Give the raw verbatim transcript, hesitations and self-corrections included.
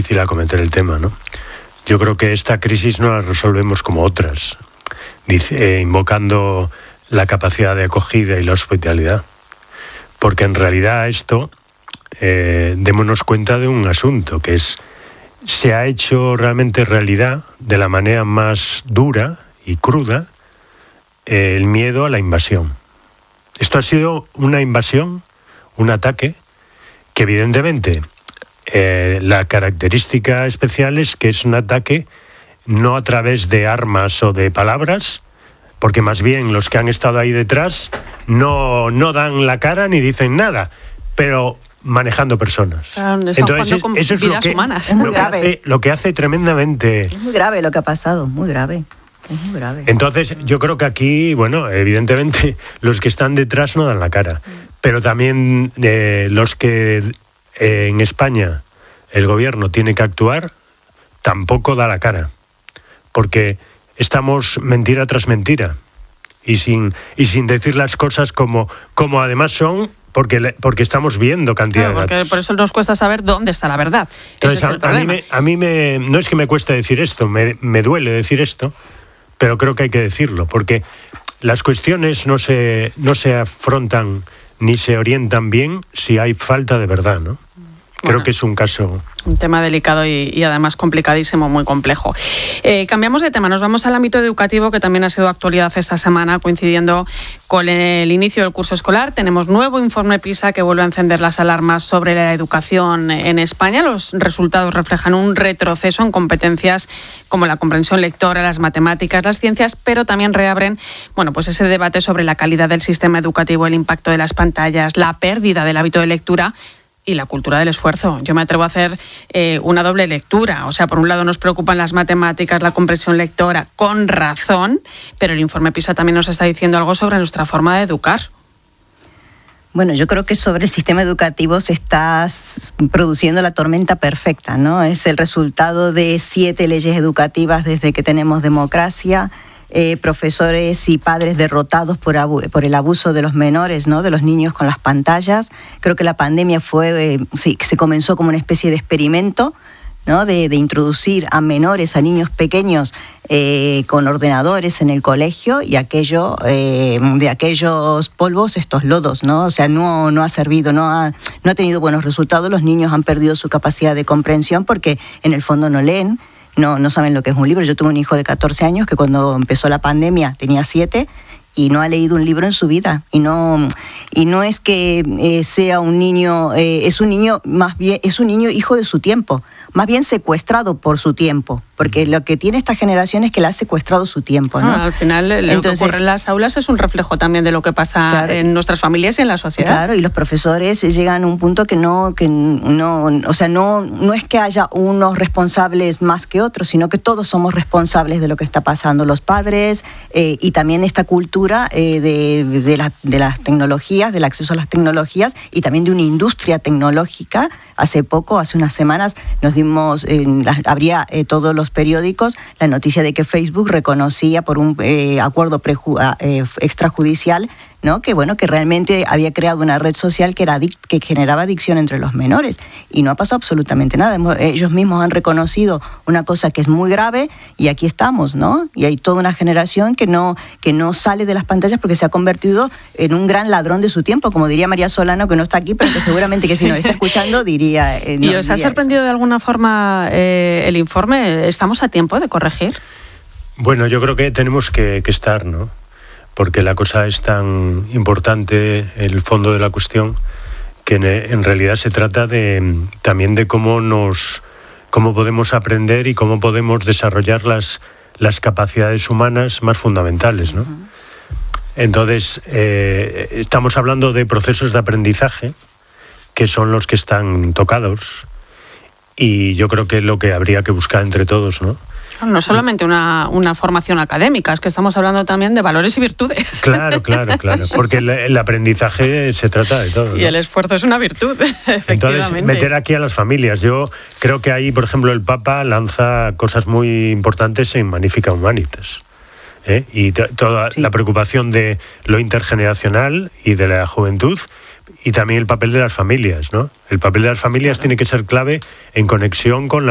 difícil acometer el tema, ¿no? Yo creo que esta crisis no la resolvemos como otras, dice, eh, invocando la capacidad de acogida y la hospitalidad. Porque en realidad esto, eh, démonos cuenta de un asunto, que es, se ha hecho realmente realidad de la manera más dura y cruda eh, el miedo a la invasión. Esto ha sido una invasión, un ataque, que evidentemente eh, la característica especial es que es un ataque no a través de armas o de palabras, porque más bien los que han estado ahí detrás no, no dan la cara ni dicen nada, pero manejando personas. Claro, entonces eso es lo que, humanas. Es lo, que hace, lo que hace tremendamente... Es muy grave lo que ha pasado, muy grave. Es muy grave. Entonces yo creo que aquí, bueno, evidentemente los que están detrás no dan la cara, pero también eh, los que eh, en España el gobierno tiene que actuar tampoco da la cara, porque estamos mentira tras mentira y sin y sin decir las cosas como como además son, porque porque estamos viendo cantidad claro, de datos. Porque por eso nos cuesta saber dónde está la verdad. Entonces Ese es el a, a mí me a mí me no es que me cueste decir esto, me me duele decir esto, pero creo que hay que decirlo, porque las cuestiones no se no se afrontan ni se orientan bien si hay falta de verdad, ¿no? Creo Bueno, que es un caso... Un tema delicado y, y además complicadísimo, muy complejo. Eh, cambiamos de tema, nos vamos al ámbito educativo, que también ha sido actualidad esta semana, coincidiendo con el inicio del curso escolar. Tenemos nuevo informe PISA que vuelve a encender las alarmas sobre la educación en España. Los resultados reflejan un retroceso en competencias como la comprensión lectora, las matemáticas, las ciencias, pero también reabren, bueno, pues ese debate sobre la calidad del sistema educativo, el impacto de las pantallas, la pérdida del hábito de lectura y la cultura del esfuerzo. Yo me atrevo a hacer eh, una doble lectura. O sea, por un lado nos preocupan las matemáticas, la comprensión lectora, con razón, pero el informe PISA también nos está diciendo algo sobre nuestra forma de educar. Bueno, yo creo que sobre el sistema educativo se está produciendo la tormenta perfecta, ¿no? Es el resultado de siete leyes educativas desde que tenemos democracia, Eh, profesores y padres derrotados por, abu- por el abuso de los menores, ¿no? De los niños con las pantallas. Creo que la pandemia fue, eh, sí, se comenzó como una especie de experimento, ¿no? De, de introducir a menores, a niños pequeños eh, con ordenadores en el colegio, y aquello eh, de aquellos polvos, estos lodos, ¿no? O sea, no, no ha servido, no ha, no ha tenido buenos resultados. Los niños han perdido su capacidad de comprensión porque en el fondo no leen. No, no saben lo que es un libro. Yo tuve un hijo de catorce años que cuando empezó la pandemia tenía siete y no ha leído un libro en su vida. Y no, y no es que eh, sea un niño, eh, es un niño más bien, es un niño hijo de su tiempo, más bien secuestrado por su tiempo, porque lo que tiene esta generación es que le ha secuestrado su tiempo, ¿no? Ah, al final lo Entonces, que ocurre en las aulas es un reflejo también de lo que pasa claro, en nuestras familias y en la sociedad. Claro, y los profesores llegan a un punto que no, que no, o sea, no, no es que haya unos responsables más que otros, sino que todos somos responsables de lo que está pasando, los padres eh, y también esta cultura eh, de, de, la, de las tecnologías, del acceso a las tecnologías y también de una industria tecnológica. Hace poco, hace unas semanas, nos dimos, eh, habría eh, todos los periódicos la noticia de que Facebook reconocía por un eh, acuerdo preju- eh, extrajudicial, ¿no? Que bueno, que realmente había creado una red social que era adic- que generaba adicción entre los menores, y no ha pasado absolutamente nada. Ellos mismos han reconocido una cosa que es muy grave y aquí estamos, ¿no? Y hay toda una generación que no que no sale de las pantallas porque se ha convertido en un gran ladrón de su tiempo, como diría María Solano, que no está aquí, pero que seguramente que si nos está escuchando diría... Eh, no, ¿Y os ha sorprendido eso de alguna forma eh, el informe? ¿Estamos a tiempo de corregir? Bueno, yo creo que tenemos que, que estar, ¿no? Porque la cosa es tan importante, el fondo de la cuestión, que en, en realidad se trata de también de cómo nos cómo podemos aprender y cómo podemos desarrollar las, las capacidades humanas más fundamentales, ¿no? Uh-huh. Entonces, eh, estamos hablando de procesos de aprendizaje que son los que están tocados, y yo creo que es lo que habría que buscar entre todos, ¿no? No solamente una, una formación académica, es que estamos hablando también de valores y virtudes. Claro, claro, claro, porque el, el aprendizaje se trata de todo, ¿no? Y el esfuerzo es una virtud, efectivamente. Entonces, meter aquí a las familias. Yo creo que ahí, por ejemplo, el Papa lanza cosas muy importantes en Magnificat Humanitas, ¿eh? Y t- toda sí. la preocupación de lo intergeneracional y de la juventud, y también el papel de las familias, ¿no? El papel de las familias claro. tiene que ser clave en conexión con la